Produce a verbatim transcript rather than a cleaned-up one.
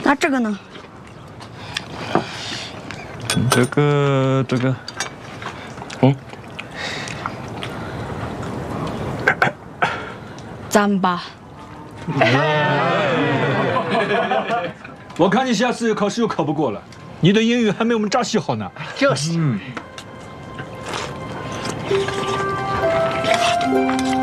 那这个呢？ 这个这个，嗯， 糌粑。 我看你下次考试又考不过了，你的英语还没我们扎西好呢。 就是。 嗯。